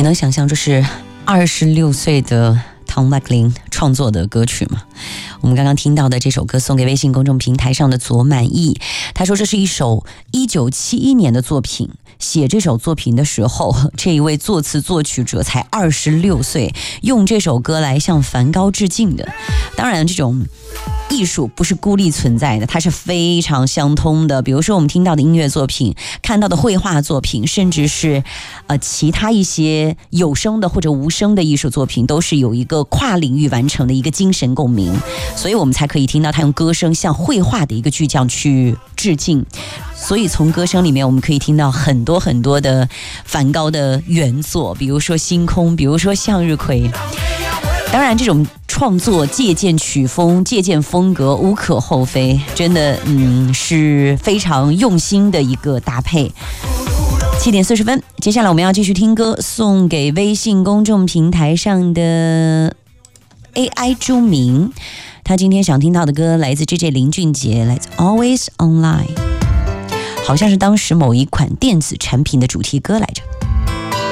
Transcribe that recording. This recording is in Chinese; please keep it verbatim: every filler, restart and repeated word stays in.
能想象这是二十六岁的Tom McLean 创作的歌曲吗？我们刚刚听到的这首歌送给微信公众平台上的左满意，他说这是一首一九七一年的作品，写这首作品的时候，这一位作词作曲者才二十六岁，用这首歌来向梵高致敬的。当然这种艺术不是孤立存在的，它是非常相通的。比如说我们听到的音乐作品，看到的绘画作品，甚至是呃其他一些有声的或者无声的艺术作品，都是有一个跨领域完成的一个精神共鸣，所以我们才可以听到他用歌声向绘画的一个巨匠去致敬。所以从歌声里面我们可以听到很多很多的梵高的原作，比如说星空，比如说向日葵。当然这种创作借鉴曲风借鉴风格无可厚非，真的嗯是非常用心的一个搭配。七点四十分，接下来我们要继续听歌，送给微信公众平台上的 A I 朱明，他今天想听到的歌来自 J J 林俊杰，来自 Always Online， 好像是当时某一款电子产品的主题歌来着。